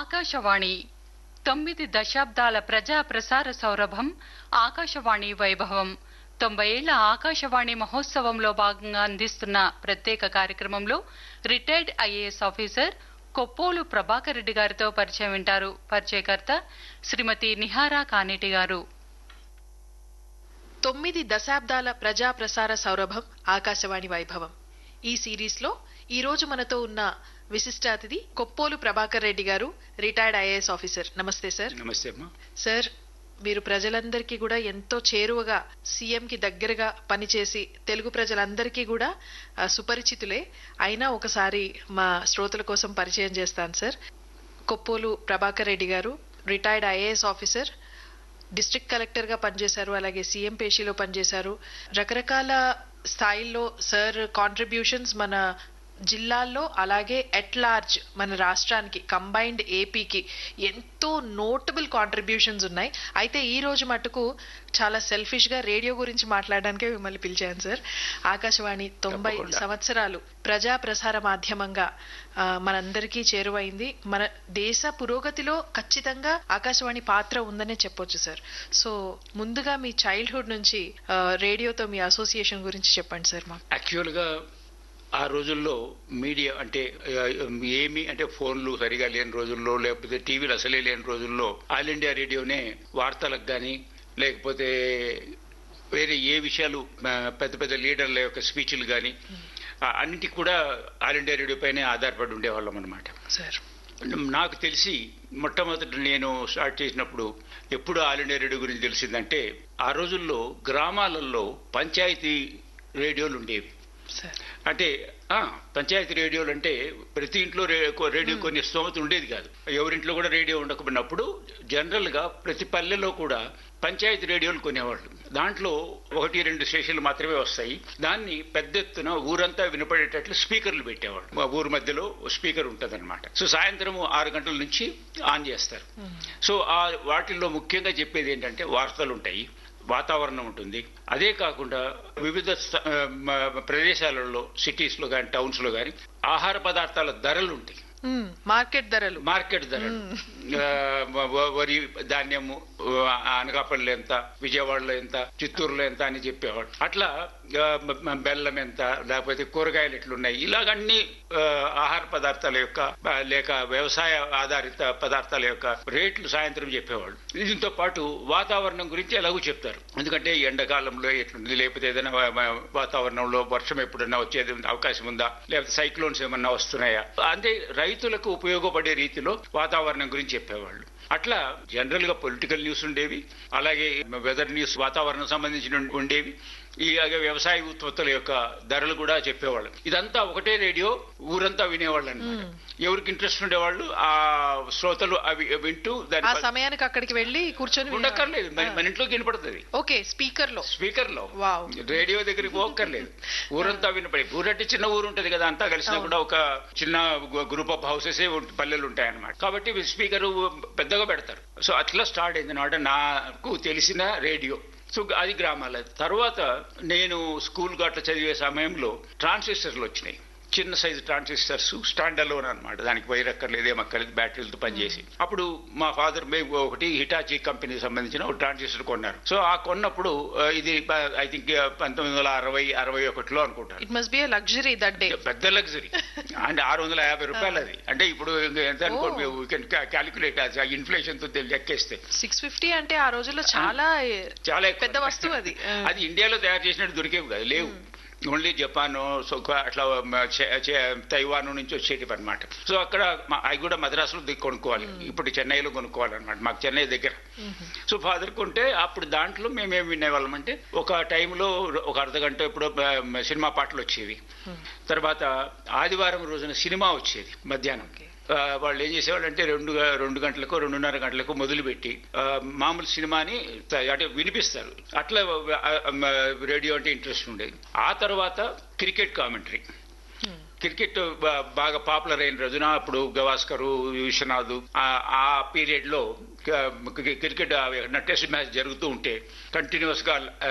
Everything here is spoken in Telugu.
ఆకాశవాణి 9 దశాబ్దాల ప్రజా ప్రసార సౌరభం ఆకాశవాణి వైభవం 90 ఏళ్ల ఆకాశవాణి మహోత్సవంలో భాగంగా అందిస్తున్న ప్రత్యేక కార్యక్రమంలో retired IAS officer Koppolu Prabhakar Reddy గారితో పరిచయం వింటారు. పరిచయకర్త శ్రీమతి నిహారా కానేటి గారు. 9 దశాబ్దాల ప్రజా ప్రసార సౌరభం ఆకాశవాణి వైభవం ఈ సిరీస్ లో ఈ రోజు మనతో ఉన్న విశిష్ట అతిథి కొప్పోలు ప్రభాకర్ రెడ్డి గారు, రిటైర్డ్ ఐఏఎస్ ఆఫీసర్. నమస్తే సార్. నమస్తే అమ్మా. సార్, మీరు ప్రజలందరికీ కూడా ఎంతో చేరువగా సీఎం కి దగ్గరగా పనిచేసి తెలుగు ప్రజలందరికీ కూడా సుపరిచితులే. అయినా ఒకసారి మా శ్రోతల కోసం పరిచయం చేస్తాను సార్. కొప్పోలు ప్రభాకర్ రెడ్డి గారు retired IAS officer, district collector గా పనిచేశారు, అలాగే సీఎం పేషీలో పనిచేశారు. రకరకాల స్థాయిల్లో సార్ కాంట్రిబ్యూషన్స్ మన జిల్లాల్లో అలాగే ఎట్ లార్జ్ మన రాష్ట్రానికి కంబైన్డ్ ఏపీకి ఎంతో నోటబుల్ కాంట్రిబ్యూషన్స్ ఉన్నాయి. అయితే ఈ రోజు మటుకు చాలా సెల్ఫిష్ గా రేడియో గురించి మాట్లాడడానికే మిమ్మల్ని పిలిచాను సార్. ఆకాశవాణి 90 సంవత్సరాలు ప్రజా ప్రసార మాధ్యమంగా మనందరికీ చేరువైంది. మన దేశ పురోగతిలో ఖచ్చితంగా ఆకాశవాణి పాత్ర ఉందనే చెప్పొచ్చు సార్. సో ముందుగా మీ చైల్డ్హుడ్ నుంచి రేడియోతో మీ అసోసియేషన్ గురించి చెప్పండి సార్. మాకు యాక్చువల్గా ఆ రోజుల్లో మీడియా అంటే ఏమి అంటే ఫోన్లు సరిగా లేని రోజుల్లో, లేకపోతే టీవీలు అసలే లేని రోజుల్లో ఆల్ ఇండియా రేడియోనే వార్తలకు కానీ లేకపోతే వేరే ఏ విషయాలు పెద్ద పెద్ద లీడర్ల యొక్క స్పీచ్లు కానీ అన్నిటికీ కూడా ఆల్ ఇండియా రేడియో పైనే ఆధారపడి ఉండేవాళ్ళం అనమాట. నాకు తెలిసి మొట్టమొదటి నేను స్టార్ట్ చేసినప్పుడు ఎప్పుడు ఆల్ ఇండియా రేడియో గురించి తెలిసిందంటే ఆ రోజుల్లో గ్రామాలలో పంచాయతీ రేడియోలు ఉండేవి. అంటే పంచాయతీ రేడియోలు అంటే ప్రతి ఇంట్లో రేడియో కొన్ని స్తోమత ఉండేది కాదు. ఎవరింట్లో కూడా రేడియో ఉండకపోయినప్పుడు జనరల్ గా ప్రతి పల్లెలో కూడా పంచాయతీ రేడియోలు కొనేవాళ్ళు. దాంట్లో 1-2 స్టేషన్లు మాత్రమే వస్తాయి. దాన్ని పెద్ద ఎత్తున ఊరంతా వినపడేటట్లు స్పీకర్లు పెట్టేవాళ్ళు. మా ఊరు మధ్యలో స్పీకర్ ఉంటుంది అనమాట. సో సాయంత్రం 6 గంటల నుంచి ఆన్ చేస్తారు. సో వాటిల్లో ముఖ్యంగా చెప్పేది ఏంటంటే వార్తలు ఉంటాయి, వాతావరణం ఉంటుంది. అదే కాకుండా వివిధ ప్రదేశాలలో సిటీస్ లో కానీ టౌన్స్ లో కానీ ఆహార పదార్థాల ధరలు ఉంటాయి. మార్కెట్ ధరలు వరి ధాన్యము అనకాపల్లి ఎంత, విజయవాడలో ఎంత, చిత్తూరులో ఎంత అని చెప్పేవాడు. అట్లా బెల్లం ఎంత, లేకపోతే కూరగాయలు ఎట్లున్నాయి, ఇలాగన్నీ ఆహార పదార్థాల యొక్క లేక వ్యవసాయ ఆధారిత పదార్థాల యొక్క రేట్లు సాయంత్రం చెప్పేవాళ్ళు. దీంతో పాటు వాతావరణం గురించి ఎలాగూ చెప్తారు. ఎందుకంటే ఎండాకాలంలో ఎట్లుంది, లేకపోతే ఏదైనా వాతావరణంలో వర్షం ఎప్పుడన్నా వచ్చేది అవకాశం ఉందా, లేకపోతే సైక్లోన్స్ ఏమన్నా వస్తున్నాయా, అంటే రైతులకు ఉపయోగపడే రీతిలో వాతావరణం గురించి చెప్పేవాళ్ళు. అట్లా జనరల్ గా పొలిటికల్ న్యూస్ ఉండేవి, అలాగే వెదర్ న్యూస్ వాతావరణం సంబంధించిన ఉండేవి, ఈ వ్యవసాయ ఉత్పత్తుల యొక్క ధరలు కూడా చెప్పేవాళ్ళు. ఇదంతా ఒకటే రేడియో, ఊరంతా వినేవాళ్ళు అనమాట. ఎవరికి ఇంట్రెస్ట్ ఉండేవాళ్ళు ఆ శ్రోతలు అవి వింటూ దాని సమయానికి అక్కడికి వెళ్ళి కూర్చొని ఉండక్కర్లేదు, మన ఇంట్లోకి వినపడుతుంది. ఓకే, స్పీకర్ లో రేడియో దగ్గరికి పోక్కర్లేదు, ఊరంతా వినపడి. ఊరంటే చిన్న ఊరు ఉంటది కదా, అంతా కలిసినా కూడా ఒక చిన్న గ్రూప్ ఆఫ్ హౌసెస్ పల్లెలు ఉంటాయన్నమాట. కాబట్టి స్పీకర్ పెద్దగా పెడతారు. సో అట్లా స్టార్ట్ అయింది అనమాట నాకు తెలిసిన రేడియో. సో అది గ్రామాల. తర్వాత నేను స్కూల్ గట్ల చదివే సమయంలో ట్రాన్సిస్టర్లు వచ్చినాయి. చిన్న సైజు ట్రాన్సిస్టర్స్, స్టాండ్ అలోన్ అనమాట. దానికి వైర్ అక్కర్లేదు, ఏమక్కర్లేదు, బ్యాటరీలతో పనిచేసి. అప్పుడు మా ఫాదర్ ఒకటి హిటాచీ కంపెనీకి సంబంధించిన ఒక ట్రాన్సిస్టర్ కొన్నారు. సో ఆ కొన్నప్పుడు ఇది ఐ థింక్ 1960-61లో అనుకుంటాను. It must be a luxury that day. పెద్ద లగ్జరీ. అంటే 650 రూపాయలు అది. అంటే ఇప్పుడు ఎంత అనుకోండి, క్యాలిక్యులేట్ ఇన్ఫ్లేషన్ తో లెక్కేస్తే 650 అంటే ఆ రోజుల్లో చాలా పెద్ద వస్తువు అది. అది ఇండియాలో తయారు చేసినట్టు దొరికేవి కాదు, లేవు. ఓన్లీ జపాన్, అట్లా తైవాన్ నుంచి వచ్చేటివి అనమాట. సో అక్కడ అవి కూడా మద్రాసులో కొనుక్కోవాలి, ఇప్పుడు చెన్నైలో కొనుక్కోవాలన్నమాట. మాకు చెన్నై దగ్గర. సో ఫాదర్ కొంటే అప్పుడు దాంట్లో మేమేం వినేవాళ్ళం అంటే ఒక టైంలో ఒక అర్ధగంట ఇప్పుడు సినిమా పాటలు వచ్చేవి. తర్వాత ఆదివారం రోజున సినిమా వచ్చేది మధ్యాహ్నం. వాళ్ళు ఏం చేసేవాళ్ళు అంటే 2 గంటలకు 2:30 గంటలకు మొదలుపెట్టి మామూలు సినిమాని అంటే వినిపిస్తారు. అట్లా రేడియో అంటే ఇంట్రెస్ట్ ఉండేది. ఆ తర్వాత క్రికెట్ కామెంటరీ. క్రికెట్ బాగా పాపులర్ అయిన రోజున అప్పుడు గవాస్కర్, విశ్వనాథ్ ఆ పీరియడ్ లో క్రికెట్ టెస్ట్ మ్యాచ్ జరుగుతూ ఉంటే కంటిన్యూస్ గా